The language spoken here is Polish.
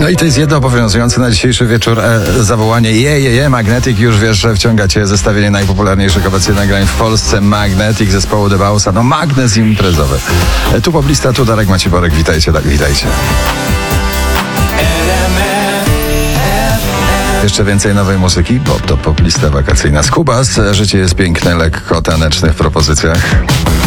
No i to jest jedno obowiązujące na dzisiejszy wieczór zawołanie Magnetic, już wiesz, że wciąga cię zestawienie najpopularniejszych obecnie nagrań w Polsce. Magnetic zespołu The Bausa, no magnes imprezowy. Tu poplista, tu Darek Maciborek, witajcie, tak, witajcie. Jeszcze więcej nowej muzyki, bo to poplista wakacyjna z Kubas. Życie jest piękne, lekko taneczne w propozycjach.